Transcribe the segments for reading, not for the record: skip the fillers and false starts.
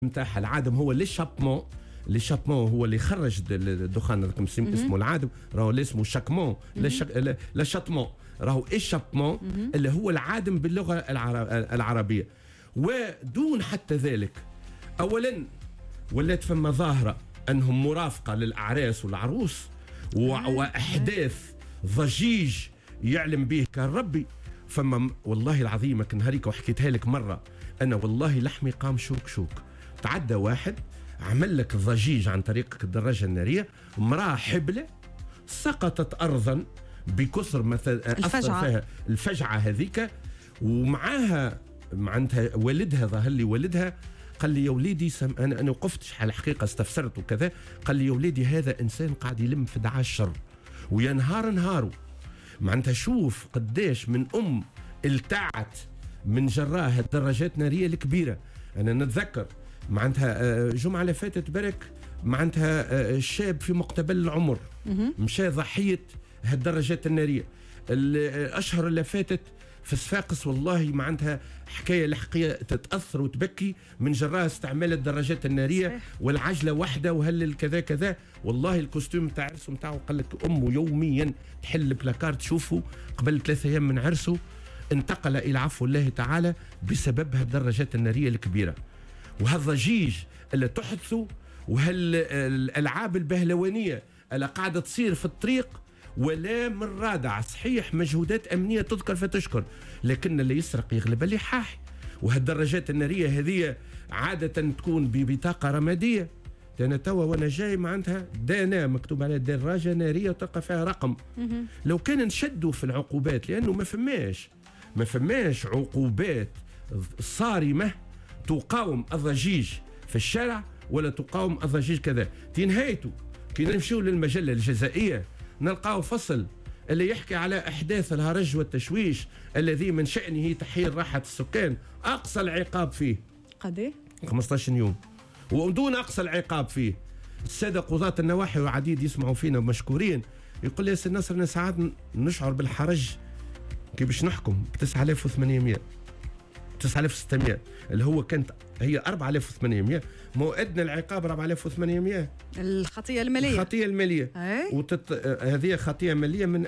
نتاعها العادم هو ليشابمون هو اللي يخرج الدخان اسمه العادم، راهو اسمه شاكمون لا شاتمون راهو ايشابمون اللي هو العادم باللغه العربيه. ودون حتى ذلك اولا ولات فما ظاهره انهم مرافقه للاعراس والعروس واحداث ضجيج يعلم به كان ربي. فما والله العظيم كنهاريك وحكيتها لك مره، انا والله لحمي قام شوك تعدى واحد عمل لك ضجيج عن طريق الدراجه الناريه، امراه حبله سقطت ارضا بكثر مثلا اثر فيها الفجعه هذيك، ومعاها معناتها والدها ظهر لي والدها قال لي يا وليدي انا وقفتش على الحقيقه استفسرت وكذا، قال لي يا وليدي هذا انسان قاعد يلم في دعاء الشر ويا نهاره معناتها شوف قداش من التعت من جراها الدراجات الناريه الكبيره. انا نتذكر معناتها جمعه اللي فاتت برك معناتها شاب في مقتبل العمر مشى ضحيه هالدراجات الناريه. الاشهر اللي فاتت في صفاقس والله معناتها حكايه الحقيقه تتاثر وتبكي من جراء استعمال الدراجات الناريه صحيح. والعجله واحده وهل كذا كذا. والله الكوستيم تاع عرسه نتاعو قال لك امه يوميا تحل البلاكار تشوفه قبل 3 أيام من عرسه انتقل الى عفو الله تعالى بسبب هالدراجات الناريه الكبيره وهالضجيج اللي تحدثوا وهالالعاب البهلوانيه اللي قاعده تصير في الطريق ولا من رادع. صحيح مجهودات أمنية تذكر فتشكر، لكن اللي يسرق يغلب اللي حاح. وهالدراجات النارية هذه عادة تكون ببطاقة رمادية. أنا توا وأنا جاي معناتها دانا مكتوب على دراجة نارية وتلقى فيها رقم. لو كان نشدوا في العقوبات، لأنه ما فماش عقوبات صارمة تقاوم الضجيج في الشارع ولا تقاوم الضجيج كذا. تنهايته كي نمشيو للمجلة الجزائية نلقاو فصل اللي يحكي على أحداث الهرج والتشويش الذي من شأنه تحيير راحة السكان. أقصى العقاب فيه قد 15 يوم، ودون أقصى العقاب فيه السادة قضاة النواحي وعديد يسمعوا فينا مشكورين. يقول لي يا سي نصر أنا ساعات نشعر بالحرج كي باش نحكم ب 9800 9600 اللي هو كانت هي 4800 موعدنا العقاب 4800 الخطية المالية هذه خطية مالية من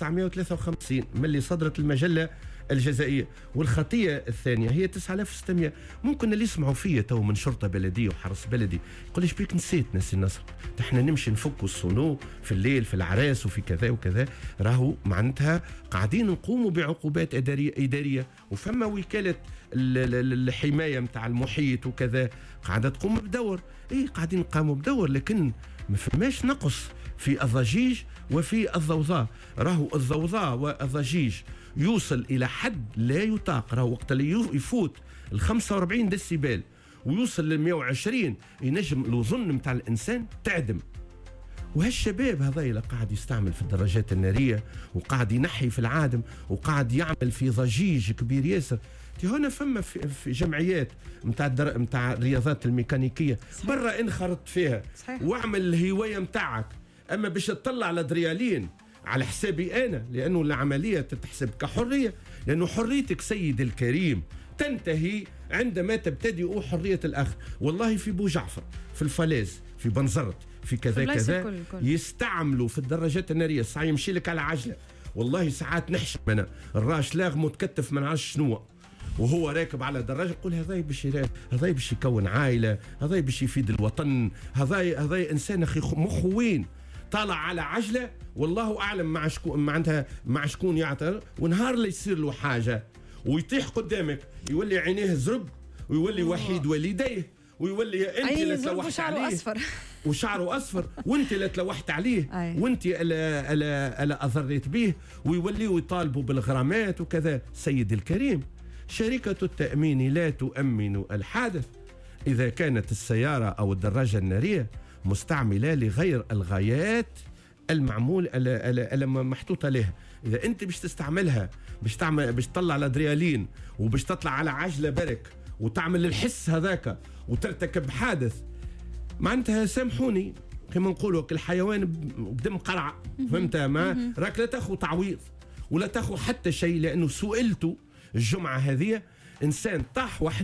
1953 من اللي صدرت المجلة الجزائية. والخطية الثانية هي 9600. ممكن اللي يسمعوا فيا تو من شرطة بلدية وحرس بلدي يقول ايش بيك نسيت ناسي النصر، احنا نمشي نفكوا الصنو في الليل في العراس وفي كذا وكذا. راهو معناتها قاعدين نقوموا بعقوبات إدارية وفما وكالة الحماية متاع المحيط وكذا قاعدة تقوم بدور. قاعدين نقاموا بدور، لكن ما فماش نقص في الضجيج وفي الضوضاء. راهو الضوضاء والضجيج يوصل إلى حد لا يطاق. راهو وقت اللي يفوت ال 45 ديسيبل ويوصل لل 120 ينجم الوزن متاع الإنسان تعدم. وهالشباب هذا اللي قاعد يستعمل في الدراجات النارية وقاعد ينحي في العادم وقاعد يعمل في ضجيج كبير ياسر. هنا فما في جمعيات متاع الرياضات الميكانيكية برا انخرط فيها صحيح. واعمل الهواية متاعك، أما باش تطلع على دريالين على حسابي أنا، لأنه العملية تتحسب كحرية، لأنه حريتك سيد الكريم تنتهي عندما تبتدئ حرية الآخر. والله في بو جعفر في الفلاز في بنزرت في كذا كذا يستعملوا في الدراجات النارية. صحيح يمشي لك على عجلة والله ساعات نحشم أنا الراش لاغ متكتف من عرش شنو وهو راكب على دراجة يقول هذا باش يكون عائلة، هذا باش يفيد الوطن، هذا إنسان أخي مخه وين طالع على عجلة والله أعلم مع شكون يعطر. ونهار اللي يصير له حاجة ويطيح قدامك يولي عينيه زرق ويولي وحيد والديه ويولي انت اللي تلوحت عليه وشعره اصفر وانت اللي تلوحت عليه وانت اللي اضريت به ويولي ويطالبوا بالغرامات وكذا. سيد الكريم شركة التأمين لا تؤمن الحادث إذا كانت السيارة أو الدراجة النارية مستعملة لغير الغايات المعمول محطوطة لها. إذا أنت باش تستعملها باش تطلع على دريالين وباش تطلع على عجلة برك وتعمل الحس هذاك وترتكب حادث، معناتها سامحوني كما نقولوا الحيوان بدم قرع، فهمت؟ ما راك لا تاخذ تعويض ولا تاخذ حتى شيء، لأنه سئلته الجمعة هذه إنسان طاح وحده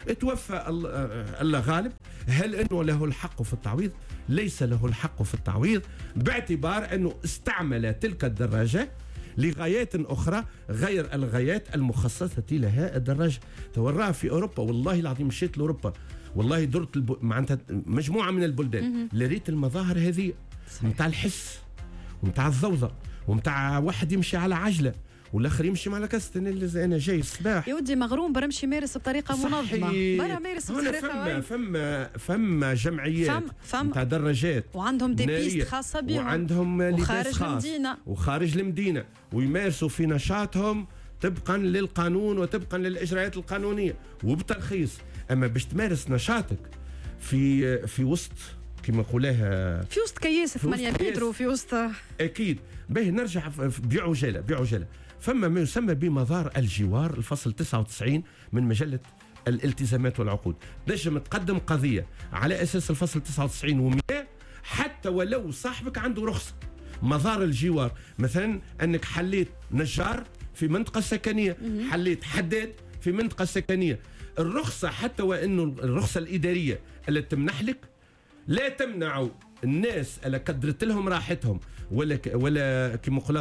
توفى الله غالب. هل انه له الحق في التعويض؟ ليس له الحق في التعويض، باعتبار انه استعمل تلك الدراجه لغايات اخرى غير الغايات المخصصه لها الدراجه. توراها في اوروبا، والله العظيم مشيت لاوروبا، والله درت معناتها مجموعه من البلدان، لريت المظاهر هذه نتاع الحس ونتاع الضوضاء ونتاع واحد يمشي على عجله والاخر يمشي مع كاسة. انا جاي الصباح يا ودي مغروم برمشي يمارس بطريقه منظمه، برا مارس بطريقه فما جمعيات نتاع دراجات وعندهم دي بيست خاصه بهم وعندهم وخارج المدينه وخارج المدينه ويمارسوا في نشاطهم طبقا للقانون وطبقا للاجراءات القانونيه وبترخيص. اما باش تمارس نشاطك في وسط كما نقولها في وسط كياس 8 متر وفي وسط اكيد. باهي نرجع بعجاله. فما ما يسمى بمظار الجوار، الفصل 99 من مجله الالتزامات والعقود. نجم تقدم قضيه على اساس الفصل 99 و100 حتى ولو صاحبك عنده رخصه. مظار الجوار مثلا انك حليت نجار في منطقه سكنيه، حليت حداد في منطقه سكنيه، الرخصه حتى وانه الرخصه الاداريه اللي تمنح لك لا تمنع الناس اللي قدرت لهم راحتهم ولا كما